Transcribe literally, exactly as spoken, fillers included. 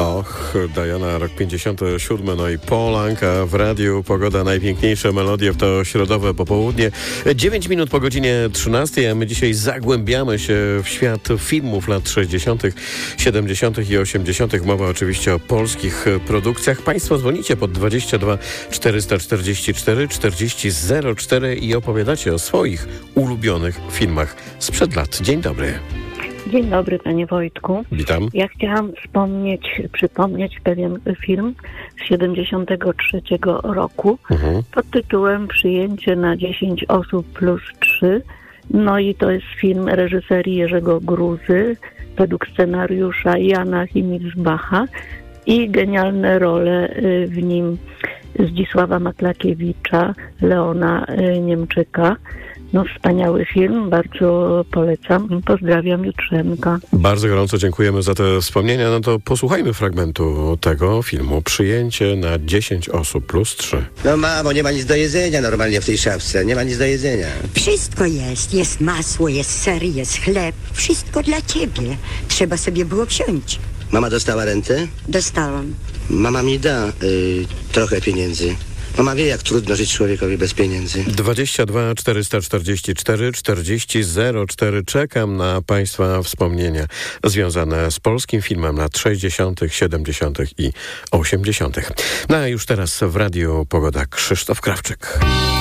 Och, Diana, rok pięćdziesiąty siódmy, no i Polanka w radiu. Pogoda, najpiękniejsze melodie w to środowe popołudnie. dziewięć minut po godzinie trzynastej, a my dzisiaj zagłębiamy się w świat filmów lat sześćdziesiątych, siedemdziesiątych i osiemdziesiątych. Mowa oczywiście o polskich produkcjach. Państwo dzwonicie pod dwadzieścia dwa czterysta czterdzieści cztery czterdzieści zero cztery i opowiadacie o swoich ulubionych filmach sprzed lat. Dzień dobry. Dzień dobry, panie Wojtku. Witam. Ja chciałam wspomnieć, przypomnieć pewien film z siedemdziesiątego trzeciego roku Mhm. pod tytułem Przyjęcie na dziesięć osób plus trzy. No i to jest film reżyserii Jerzego Gruzy według scenariusza Jana Himmelbacha i genialne role w nim Zdzisława Maklakiewicza, Leona Niemczyka. No wspaniały film, bardzo polecam. Pozdrawiam, Jutrzenka. Bardzo gorąco dziękujemy za te wspomnienia. No to posłuchajmy fragmentu tego filmu. Przyjęcie na dziesięć osób plus trzy. No mamo, nie ma nic do jedzenia normalnie w tej szafce. Nie ma nic do jedzenia. Wszystko jest. Jest masło, jest ser, jest chleb. Wszystko dla ciebie. Trzeba sobie było wziąć. Mama dostała rentę? Dostałam. Mama mi da y, trochę pieniędzy. Mama wie, jak trudno żyć człowiekowi bez pieniędzy. dwadzieścia dwa czterysta czterdzieści cztery czterdzieści zero cztery. Czekam na państwa wspomnienia związane z polskim filmem lat sześćdziesiątych, siedemdziesiątych i osiemdziesiątych. No a już teraz w Radiu Pogoda Krzysztof Krawczyk.